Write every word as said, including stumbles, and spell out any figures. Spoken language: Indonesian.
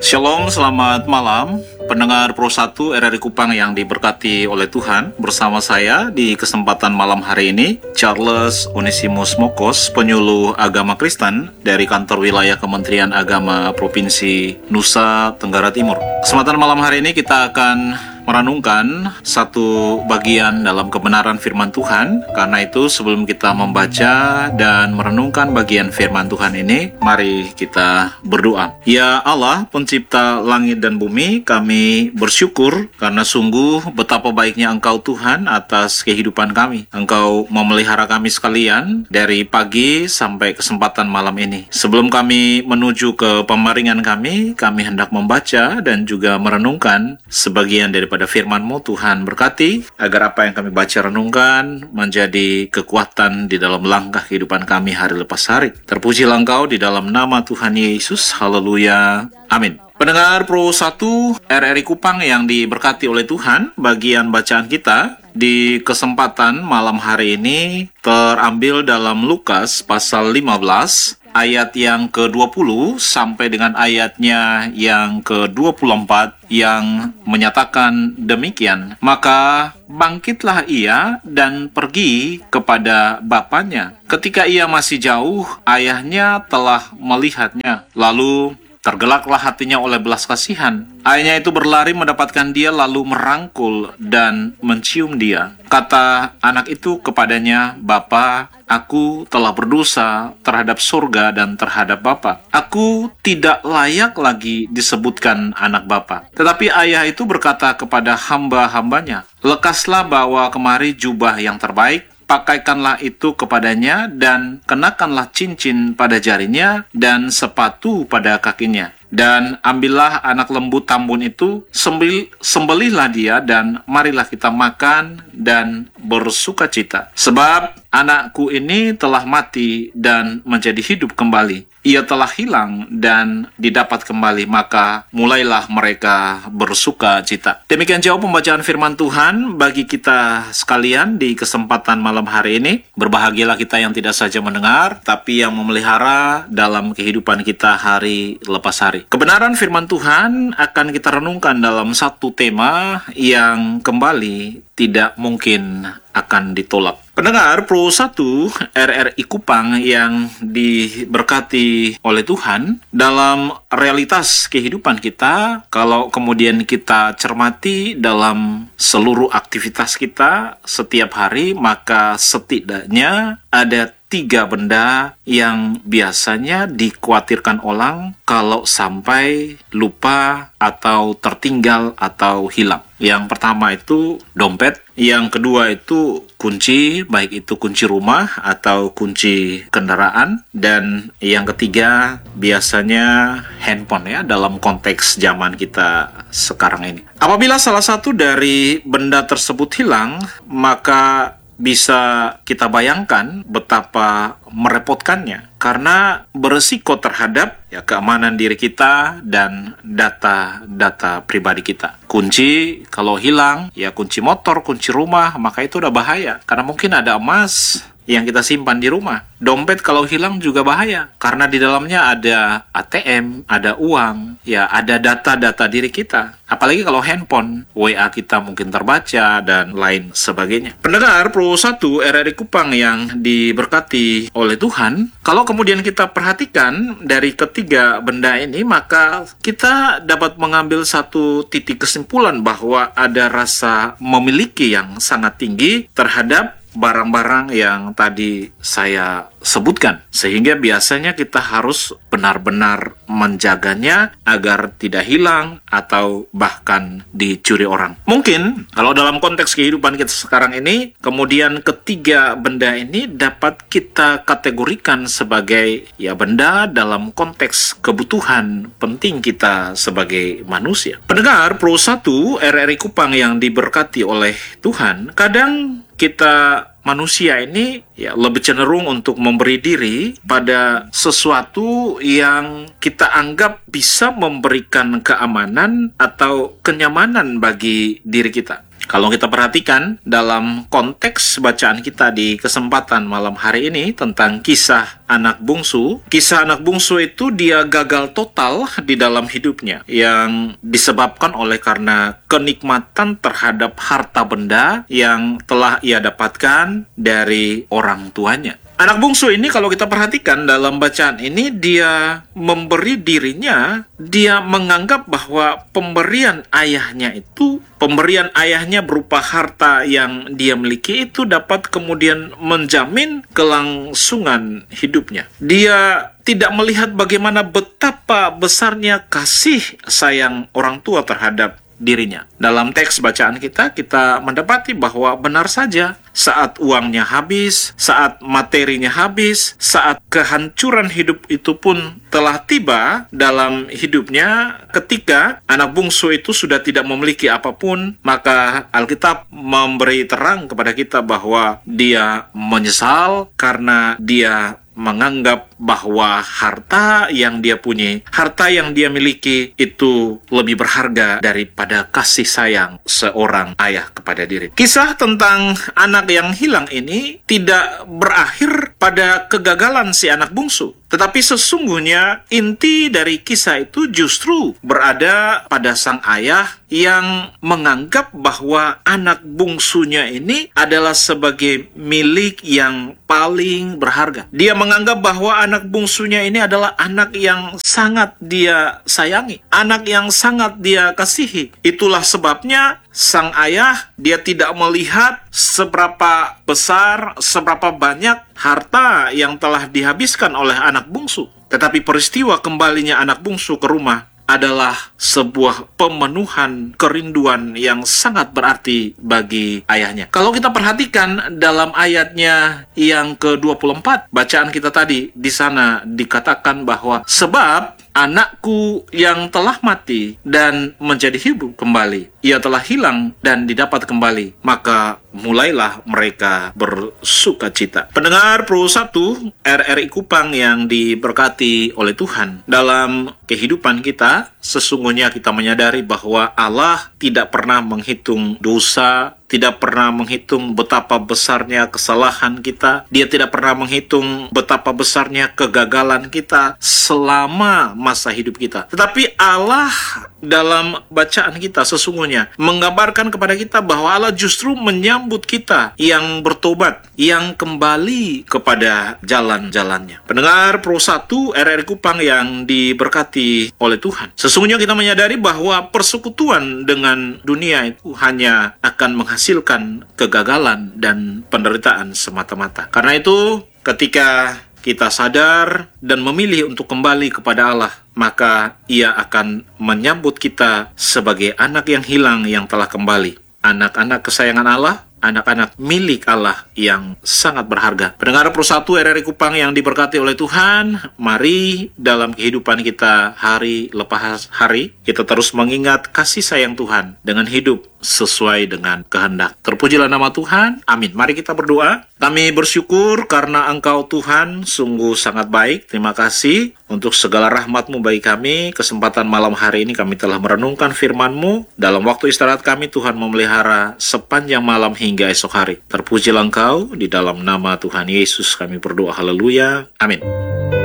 Shalom, selamat malam pendengar Pro satu R R I Kupang yang diberkati oleh Tuhan. Bersama saya di kesempatan malam hari ini, Charles Onesimus Mokos, penyuluh agama Kristen dari kantor wilayah Kementerian Agama Provinsi Nusa Tenggara Timur. Kesempatan malam hari ini kita akan merenungkan satu bagian dalam kebenaran firman Tuhan. Karena itu sebelum kita membaca dan merenungkan bagian firman Tuhan ini, mari kita berdoa. Ya Allah, pencipta langit dan bumi, kami bersyukur karena sungguh betapa baiknya Engkau Tuhan atas kehidupan kami. Engkau memelihara kami sekalian dari pagi sampai kesempatan malam ini. Sebelum kami menuju ke pembaringan kami, kami hendak membaca dan juga merenungkan sebagian dari pada firman-Mu. Tuhan berkati agar apa yang kami baca renungkan menjadi kekuatan di dalam langkah kehidupan kami hari lepas hari. Terpujilah Engkau di dalam nama Tuhan Yesus. Haleluya. Amin. Pendengar Pro satu R R I Kupang yang diberkati oleh Tuhan, bagian bacaan kita di kesempatan malam hari ini terambil dalam Lukas pasal lima belas ayat yang ke dua puluh sampai dengan ayatnya yang ke dua puluh empat yang menyatakan demikian. Maka bangkitlah ia dan pergi kepada bapaknya. Ketika ia masih jauh, ayahnya telah melihatnya. Lalu tergelaklah hatinya oleh belas kasihan. Ayahnya itu berlari mendapatkan dia lalu merangkul dan mencium dia. Kata anak itu kepadanya, "Bapa, aku telah berdosa terhadap surga dan terhadap Bapa. Aku tidak layak lagi disebutkan anak Bapa." Tetapi ayah itu berkata kepada hamba-hambanya, "Lekaslah bawa kemari jubah yang terbaik, pakaikanlah itu kepadanya dan kenakanlah cincin pada jarinya dan sepatu pada kakinya. Dan ambillah anak lembu tambun itu, sembel, sembelihlah dia dan marilah kita makan dan bersukacita. Sebab anakku ini telah mati dan menjadi hidup kembali. Ia telah hilang dan didapat kembali, maka mulailah mereka bersuka cita." Demikian jauh pembacaan firman Tuhan bagi kita sekalian di kesempatan malam hari ini. Berbahagialah kita yang tidak saja mendengar, tapi yang memelihara dalam kehidupan kita hari lepas hari. Kebenaran firman Tuhan akan kita renungkan dalam satu tema yang kembali tidak mungkin akan ditolak. Pendengar Pro satu R R I Kupang yang diberkati oleh Tuhan, dalam realitas kehidupan kita, kalau kemudian kita cermati dalam seluruh aktivitas kita setiap hari, maka setidaknya ada tiga benda yang biasanya dikhawatirkan orang kalau sampai lupa atau tertinggal atau hilang. Yang pertama itu dompet, yang kedua itu kunci, baik itu kunci rumah atau kunci kendaraan, dan yang ketiga biasanya handphone ya dalam konteks zaman kita sekarang ini. Apabila salah satu dari benda tersebut hilang, maka bisa kita bayangkan betapa merepotkannya, karena beresiko terhadap ya keamanan diri kita dan data-data pribadi kita. Kunci kalau hilang, ya kunci motor, kunci rumah, maka itu udah bahaya, karena mungkin ada emas yang kita simpan di rumah. Dompet kalau hilang juga bahaya, karena di dalamnya ada A T M, ada uang, ya ada data-data diri kita. Apalagi kalau handphone, W A kita mungkin terbaca, dan lain sebagainya. Pendengar Pro satu R R I Kupang yang diberkati oleh Tuhan, kalau kemudian kita perhatikan dari ketiga benda ini, maka kita dapat mengambil satu titik kesimpulan bahwa ada rasa memiliki yang sangat tinggi terhadap barang-barang yang tadi saya sebutkan, sehingga biasanya kita harus benar-benar menjaganya agar tidak hilang atau bahkan dicuri orang. Mungkin kalau dalam konteks kehidupan kita sekarang ini, kemudian ketiga benda ini dapat kita kategorikan sebagai ya benda dalam konteks kebutuhan penting kita sebagai manusia. Pendengar Pro satu R R I Kupang yang diberkati oleh Tuhan, kadang kita manusia ini ya lebih cenderung untuk memberi diri pada sesuatu yang kita anggap bisa memberikan keamanan atau kenyamanan bagi diri kita. Kalau kita perhatikan dalam konteks bacaan kita di kesempatan malam hari ini tentang kisah anak bungsu, kisah anak bungsu itu dia gagal total di dalam hidupnya yang disebabkan oleh karena kenikmatan terhadap harta benda yang telah ia dapatkan dari orang tuanya. Anak bungsu ini kalau kita perhatikan dalam bacaan ini, dia memberi dirinya, dia menganggap bahwa pemberian ayahnya itu, pemberian ayahnya berupa harta yang dia miliki itu dapat kemudian menjamin kelangsungan hidupnya. Dia tidak melihat bagaimana betapa besarnya kasih sayang orang tua terhadap dirinya. Dalam teks bacaan kita, kita mendapati bahwa benar saja saat uangnya habis, saat materinya habis, saat kehancuran hidup itu pun telah tiba dalam hidupnya, ketika anak bungsu itu sudah tidak memiliki apapun, maka Alkitab memberi terang kepada kita bahwa dia menyesal karena dia menganggap bahwa harta yang dia punya, harta yang dia miliki itu lebih berharga daripada kasih sayang seorang ayah kepada diri. Kisah tentang anak yang hilang ini tidak berakhir pada kegagalan si anak bungsu, tetapi sesungguhnya inti dari kisah itu justru berada pada sang ayah yang menganggap bahwa anak bungsunya ini adalah sebagai milik yang paling berharga. Dia menganggap bahwa anak bungsunya ini adalah anak yang sangat dia sayangi, anak yang sangat dia kasihi. Itulah sebabnya sang ayah dia tidak melihat seberapa besar, seberapa banyak harta yang telah dihabiskan oleh anak bungsu. Tetapi peristiwa kembalinya anak bungsu ke rumah adalah sebuah pemenuhan kerinduan yang sangat berarti bagi ayahnya. Kalau kita perhatikan dalam ayatnya yang ke dua puluh empat, bacaan kita tadi, di sana dikatakan bahwa sebab anakku yang telah mati dan menjadi hidup kembali, ia telah hilang dan didapat kembali, maka mulailah mereka bersuka cita. Pendengar Pro satu R R I Kupang yang diberkati oleh Tuhan, dalam kehidupan kita sesungguhnya kita menyadari bahwa Allah tidak pernah menghitung dosa, tidak pernah menghitung betapa besarnya kesalahan kita. Dia tidak pernah menghitung betapa besarnya kegagalan kita selama masa hidup kita. Tetapi Allah dalam bacaan kita sesungguhnya menggambarkan kepada kita bahwa Allah justru menyambut kita yang bertobat, yang kembali kepada jalan-jalannya. Pendengar Pro satu R R I Kupang yang diberkati oleh Tuhan, sesungguhnya kita menyadari bahwa persekutuan dengan dunia itu hanya akan menghasilkan kegagalan dan penderitaan semata-mata. Karena itu, ketika kita sadar dan memilih untuk kembali kepada Allah, maka Ia akan menyambut kita sebagai anak yang hilang yang telah kembali. Anak-anak kesayangan Allah, anak-anak milik Allah yang sangat berharga. Pendengar Pro satu R R I Kupang yang diberkati oleh Tuhan, mari dalam kehidupan kita hari lepas hari, kita terus mengingat kasih sayang Tuhan dengan hidup sesuai dengan kehendak. Terpujilah nama Tuhan. Amin. Mari kita berdoa. Kami bersyukur karena Engkau Tuhan sungguh sangat baik. Terima kasih untuk segala rahmat-Mu bagi kami. Kesempatan malam hari ini kami telah merenungkan firman-Mu. Dalam waktu istirahat kami, Tuhan memelihara sepanjang malam hingga esok hari. Terpujilah Engkau, di dalam nama Tuhan Yesus kami berdoa. Haleluya. Amin.